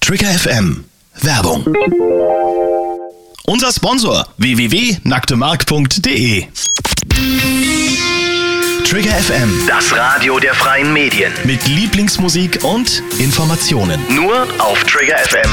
Trigger FM. Werbung. Unser Sponsor www.nacktemark.de. Trigger FM, Das Radio der freien Medien. mit Lieblingsmusik und Informationen. Nur auf Trigger FM.